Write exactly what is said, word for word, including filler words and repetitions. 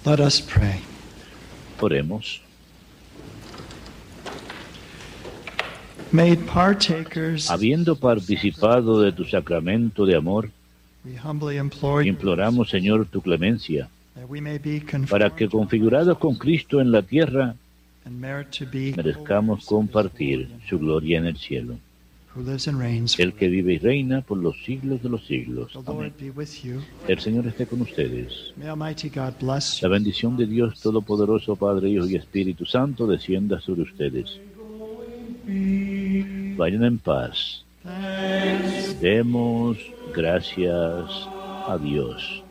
Let us pray. Oremos. Made partakers, Habiendo participado de tu sacramento de amor, we humbly implore you imploramos, Señor, tu clemencia, that we may be para que, conformed configurados con Cristo en la tierra, and merit to be merezcamos compartir su gloria en el cielo. who lives and reigns. El que vive y reina por los siglos de los siglos. The Amén. Lord be with you. El Señor esté con ustedes. May Almighty God bless La you. bendición de Dios Todopoderoso, Padre, Hijo y Espíritu Santo, descienda sobre ustedes. Vayan en paz. Demos gracias a Dios.